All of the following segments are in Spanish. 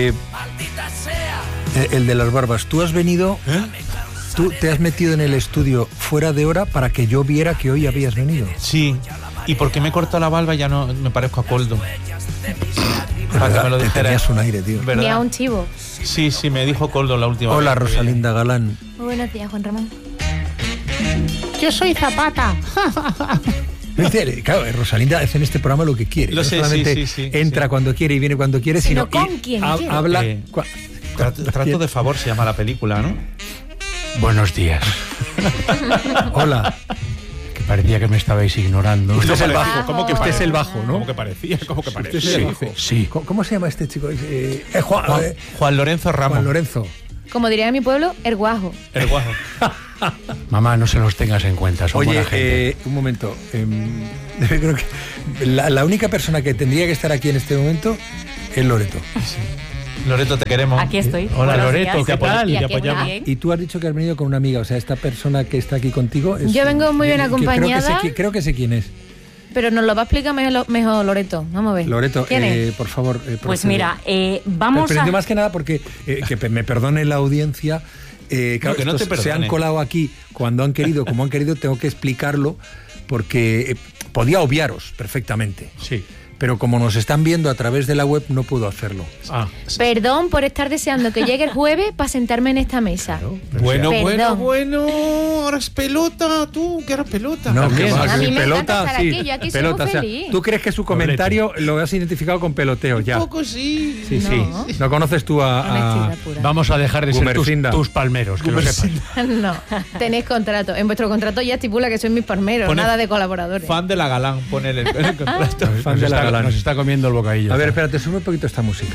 El de las barbas. Tú has venido... Tú te has metido en el estudio fuera de hora para que yo viera que hoy habías venido. Sí. Y porque me he cortado la barba ya no me parezco a Coldo. Para que me lo dijera. Tenías un aire, tío. Ni a un chivo. Sí, me dijo Coldo la última vez. Hola, Rosalinda Galán. Muy buenos días, Juan Ramón. Yo soy Zapata. Claro, Rosalinda hace en este programa lo que quiere. Lo no sé, solamente sí, entra cuando quiere y viene cuando quiere, sino con quien quiere. Habla... Trato de favor se llama la película, ¿no? Buenos días. Hola. Que parecía que me estabais ignorando. Usted es el bajo. ¿Cómo que Usted es el bajo, ¿no? ¿Cómo que parecía? Usted es el bajo. Sí. ¿Cómo se llama este chico? Juan Lorenzo Ramos. Juan Lorenzo. Como diría en mi pueblo, el guajo. El guajo. Mamá, no se los tengas en cuenta, son buena gente. Un momento. Creo que la única persona que tendría que estar aquí en este momento es Loreto. Sí. Loreto, te queremos. Aquí estoy. Hola, Buenos Loreto, días. ¿qué tal? Y Te aquí apoyamos. bien. Y tú has dicho que has venido con una amiga, o sea, esta persona que está aquí contigo es... Yo vengo muy bien acompañada. Creo que sé quién es. Pero nos lo va a explicar mejor Loreto. Vamos a ver. Loreto, ¿Quién es? por favor. Pues mira, vamos pero a... más que nada porque, que me perdone la audiencia, claro, que no te se han perdone. colado aquí cuando han querido, como han querido, tengo que explicarlo, porque podía obviaros perfectamente. Sí. Pero como nos están viendo a través de la web, no puedo hacerlo. Perdón por estar deseando que llegue el jueves para sentarme en esta mesa. Bueno, Perdón. ahora es pelota, tú, que eras pelota. No, También. que va, A mí me pelota, encanta estar sí, aquí, yo aquí soy pelota, muy o sea, feliz. ¿tú crees que su comentario lo has identificado con peloteo ya? Un poco sí. Sí, No. sí. No conoces tú a Honestidad pura. Vamos a dejar de ser Gumersinda. tus palmeros, que lo sepas. No, tenéis contrato. En vuestro contrato ya estipula que sois mis palmeros, Pone nada de colaboradores. Fan de la Galán, pone el contrato. fan de la Galán. Nos está comiendo el bocadillo. A ver, espérate, sube un poquito esta música.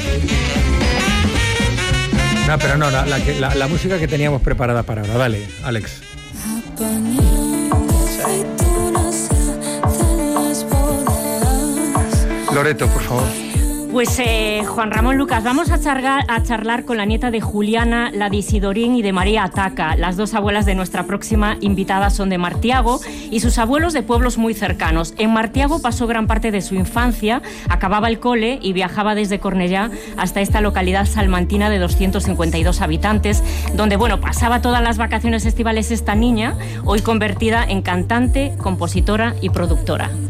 No, pero no, la música que teníamos preparada para ahora. Dale, Alex. Loreto, por favor. Pues Juan Ramón Lucas, vamos a charlar con la nieta de Juliana, la de Isidorín y de María Ataca. Las dos abuelas de nuestra próxima invitada son de Martiago y sus abuelos de pueblos muy cercanos. En Martiago pasó gran parte de su infancia, acababa el cole y viajaba desde Cornellá hasta esta localidad salmantina de 252 habitantes, donde pasaba todas las vacaciones estivales esta niña, hoy convertida en cantante, compositora y productora.